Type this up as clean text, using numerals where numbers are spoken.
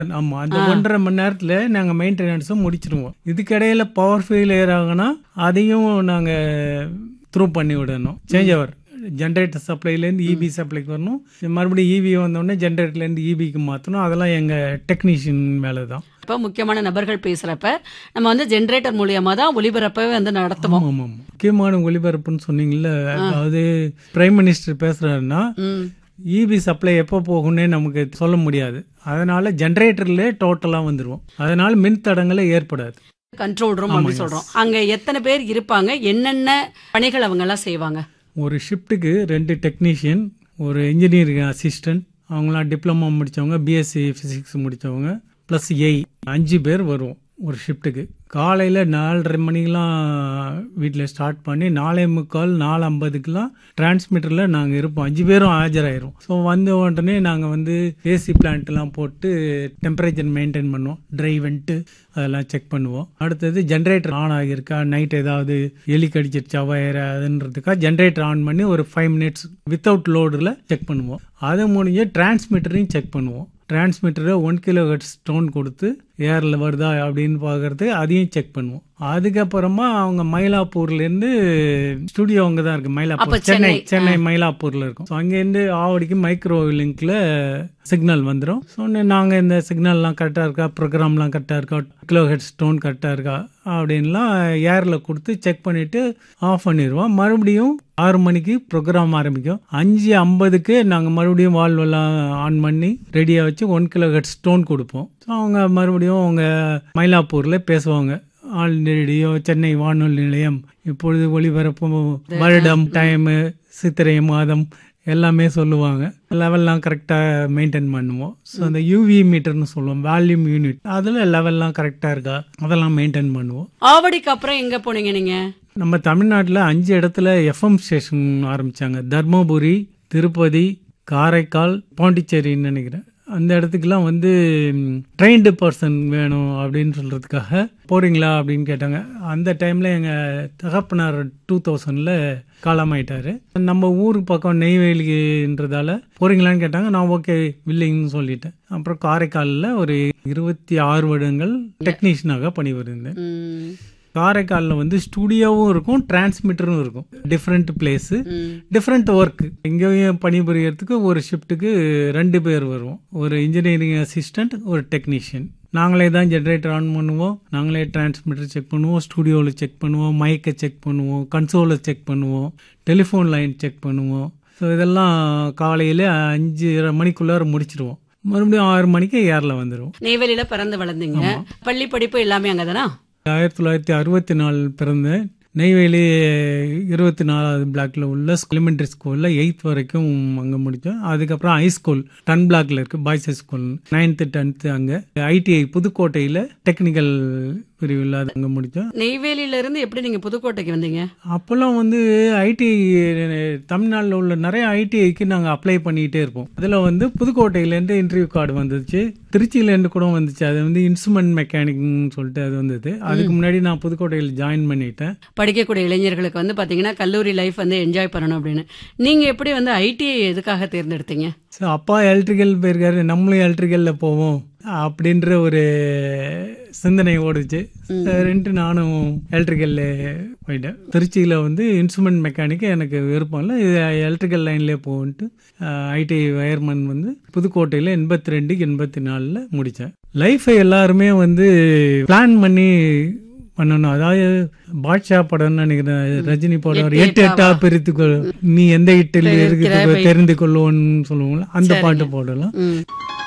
ஆமா, அந்த 1.5 மணி நேரத்துல நாங்க மெயின்டெனன்ஸும் முடிச்சிருவோம். இதுக்கிடையில பவர் ஃபெயிலியர் ஆகுனா அதையும் நாங்க த்ரூ பண்ணி விடணும். சேஞ்ச் ஓவர் ஜென்ரேட்டர் சப்ளைலேருந்து இபி சப்ளைக்கு வரணும். மறுபடியும் இபி வந்தோடனே ஜென்ரேட்டர்லேருந்து இபிக்கு மாற்றணும். அதெல்லாம் எங்கள் டெக்னீஷியன் வேலை தான். இப்போ முக்கியமான நபர்கள் பேசுறப்ப நம்ம வந்து ஜென்ரேட்டர் மூலியமா தான் ஒளிபரப்பவே வந்து நடத்துவோம். ஆமாம், முக்கியமான ஒளிபரப்புன்னு சொன்னீங்கல்ல, அதாவது பிரைம் மினிஸ்டர் பேசுறாருன்னா இபி சப்ளை எப்போ போகும்னே நமக்கு சொல்ல முடியாது. அதனால ஜென்ரேட்டர்ல டோட்டலா வந்துருவோம். அதனால மின் தடங்களை ஏற்படாது. கண்ட்ரோல் ரூம் அப்படி சொல்றோம். அங்க எத்தனை பேர் இருப்பாங்க, என்னென்ன பணிகள் அவங்க எல்லாம் செய்வாங்க? ஒரு ஷிஃப்ட்டுக்கு 2 டெக்னீஷியன், ஒரு இன்ஜினியரிங் அசிஸ்டன்ட், அவங்களாம் டிப்ளமோ முடித்தவங்க, பிஎஸ்சி ஃபிசிக்ஸ் முடித்தவங்க, ப்ளஸ் 5 பேர் வருவோம் ஒரு ஷிஃப்ட்டுக்கு. காலையில் 4:30 மணிக்கெலாம் வீட்டில் ஸ்டார்ட் பண்ணி 4:45 4:50க்குலாம் டிரான்ஸ்மிட்டரில் நாங்கள் இருப்போம். 5 பேரும் ஆஜராயிரும். ஸோ வந்த உடனே நாங்கள் வந்து ஏசி பிளான்ட்லாம் போட்டு டெம்பரேச்சர் மெயின்டைன் பண்ணுவோம். ட்ரை வெண்ட்டு அதெல்லாம் செக் பண்ணுவோம். அடுத்தது ஜென்ரேட்டர் ஆன் ஆகியிருக்கா, நைட் ஏதாவது எலி கடிச்சிருச்சா வயர் அதுன்றதுக்காக ஜென்ரேட்டர் ஆன் பண்ணி ஒரு 5 மினிட்ஸ் வித்தவுட் லோடில் செக் பண்ணுவோம். அது முடிஞ்சு டிரான்ஸ்மிட்டரையும் செக் பண்ணுவோம். டிரான்ஸ்மிட்டரை 1 kHz டோன் கொடுத்து ஏரில் வருதா அப்படின்னு பார்க்கறது அதையும் செக் பண்ணுவோம். அதுக்கப்புறமா அவங்க மயிலாப்பூர்லேருந்து ஸ்டுடியோ அங்கே தான் இருக்குது. மயிலாப்பூர் சென்னை மயிலாப்பூரில் இருக்கும். ஸோ அங்கேருந்து ஆவடிக்கு மைக்ரோ லிங்க்ல சிக்னல் வந்துடும். ஸோ நாங்கள் இந்த சிக்னல்லாம் கரெக்டாக இருக்கா, ப்ரோக்ராம்லாம் கரெக்டாக இருக்கா, kHz டோன் கரெக்டாக இருக்கா அப்படின்லாம் ஏரில் கொடுத்து செக் பண்ணிவிட்டு ஆஃப் பண்ணிடுவோம். மறுபடியும் 6 மணிக்கு ப்ரோக்ராம் ஆரம்பிக்கும். 5:50க்கு நாங்கள் மறுபடியும் வால்வெல்லாம் ஆன் பண்ணி ரெடியாக வச்சு 1 kHz டோன் கொடுப்போம். ஸோ அவங்க மறுபடியும் அவங்க மயிலாப்பூரில் பேசுவாங்க. ஆல் ரேடியோ சென்னை வானொலி நிலையம் இப்பொழுது ஒளிபரப்பும் வருடம், டைமு, சித்திரை மாதம் எல்லாமே சொல்லுவாங்க. லெவல்லாம் கரெக்டாக மெயின்டைன் பண்ணுவோம். ஸோ அந்த யூவி மீட்டர்னு சொல்லுவோம், வால்யூம் யூனிட், அதில் லெவல்லாம் கரெக்டாக இருக்கா அதெல்லாம் மெயின்டைன் பண்ணுவோம். ஆவடிக்கு அப்புறம் எங்கே போனீங்க நீங்க? நம்ம தமிழ்நாட்டில் 5 இடத்துல எஃப்எம் ஸ்டேஷன் ஆரம்பித்தாங்க. தர்மபுரி, திருப்பதி, காரைக்கால், பாண்டிச்சேரின்னு நினைக்கிறேன். அந்த இடத்துக்குலாம் வந்து ட்ரெயின்டு பர்சன் வேணும் அப்படின்னு சொல்கிறதுக்காக போகிறீங்களா அப்படின்னு கேட்டாங்க. அந்த டைமில் எங்கள் தகப்பனார் 2000ல் காலமாயிட்டார். நம்ம ஊர் பக்கம் நெய்வேலின்றதால போகிறீங்களான்னு கேட்டாங்க. நான் ஓகே வில்லிங்னு சொல்லிட்டேன். அப்புறம் காரைக்காலில் ஒரு 26 வருடங்கள் டெக்னீஷியனாக பணிபுரிந்தேன். காரைக்காலில் வந்து ஸ்டுடியோவும் இருக்கும், டிரான்ஸ்மிட்டரும் இருக்கும். Different place, different work. இங்கேயும் பணிபுரியறதுக்கு ஒரு ஷிஃப்ட்டுக்கு 2 பேர் வருவோம். ஒரு இன்ஜினியரிங் அசிஸ்டன்ட், ஒரு டெக்னீஷியன். நாங்களே தான் ஜென்ரேட்டர் ஆன் பண்ணுவோம், நாங்களே டிரான்ஸ்மிட்டர் செக் பண்ணுவோம், ஸ்டுடியோவில் செக் பண்ணுவோம், மைக்கை செக் பண்ணுவோம், கன்சோலை செக் பண்ணுவோம், டெலிஃபோன் லைன் செக் பண்ணுவோம். ஸோ இதெல்லாம் காலையில் 5:30 மணிக்குள்ளார முடிச்சிடுவோம். மறுபடியும் 6 மணிக்கு ஏரில் வந்துடுவோம். நெய்வேலியில் பிறந்து வளர்ந்தீங்க, பள்ளி படிப்பு எல்லாமே அங்கே தானா? 1964 பிறந்தேன். நெய்வேலி 24வது பிளாக்ல உள்ள எலிமெண்டரி ஸ்கூல்ல 8th வரைக்கும் அங்கே முடித்தேன். அதுக்கப்புறம் ஹைஸ்கூல் 10 பிளாக்ல இருக்கு பாய்ஸ் ஸ்கூல், 9th 10th அங்கே. ஐடிஐ புதுக்கோட்டையில் டெக்னிக்கல் பிரிவில் அது அங்கே முடித்தேன். நெய்வேலியில இருந்து எப்படி நீங்க புதுக்கோட்டைக்கு வந்தீங்க? அப்போல்லாம் வந்து ஐடிஐ தமிழ்நாட்டில் உள்ள நிறைய ஐடிஐக்கு நாங்கள் அப்ளை பண்ணிக்கிட்டே இருப்போம். அதில் வந்து புதுக்கோட்டையிலேருந்து இன்டர்வியூ கார்டு வந்துச்சு, திருச்சியிலேருந்து கூட வந்துச்சு. அது வந்து இன்ஸ்ட்ருமெண்ட் மெக்கானிக்னு சொல்லிட்டு அது வந்தது. அதுக்கு முன்னாடி நான் புதுக்கோட்டையில் ஜாயின் பண்ணிட்டேன். படிக்கக்கூடிய இளைஞர்களுக்கு வந்து பார்த்தீங்கன்னா கல்லூரி லைஃப் வந்து என்ஜாய் பண்ணணும் அப்படின்னு நீங்கள் எப்படி வந்து ஐடிஐ எதுக்காக தேர்ந்தெடுத்தீங்க? ஸோ அப்பா எலக்ட்ரிக்கல் போயிருக்காரு, நம்மளும் எலக்ட்ரிக்கலில் போவோம் அப்படின்ற ஒரு சிந்தனை ஓடுச்சு. ரெண்டு நானும் எலக்ட்ரிக்கல்ல போயிட்டேன். திருச்சியில் வந்து இன்ஸ்ட்ருமெண்ட் மெக்கானிக்கு எனக்கு விருப்பம் இல்லை, இது எலக்ட்ரிக்கல் லைன்லேயே போன்ட்டு ஐடிஐ வயர்மேன் வந்து புதுக்கோட்டையில் 82 84 முடித்தேன். லைஃபை எல்லாருமே வந்து பிளான் பண்ணி பண்ணணும். அதாவது பாட்ஷா படம்னு நினைக்கிறேன், ரஜினி படம் 8 பிரித்து நீ எந்த இட்டில் இருக்கு தெரிந்து கொள்வோன்னு சொல்லுவோம்ல, அந்த பாட்டு போடலாம்.